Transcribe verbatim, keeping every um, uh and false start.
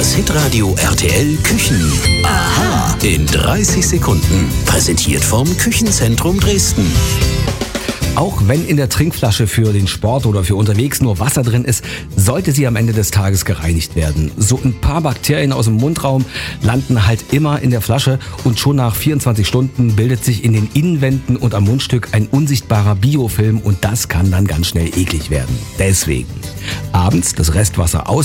Das Hitradio R T L Küchen. Aha. In dreißig Sekunden. Präsentiert vom Küchenzentrum Dresden. Auch wenn in der Trinkflasche für den Sport oder für unterwegs nur Wasser drin ist, sollte sie am Ende des Tages gereinigt werden. So ein paar Bakterien aus dem Mundraum landen halt immer in der Flasche und schon nach vierundzwanzig Stunden bildet sich in den Innenwänden und am Mundstück ein unsichtbarer Biofilm und das kann dann ganz schnell eklig werden. Deswegen abends das Restwasser aus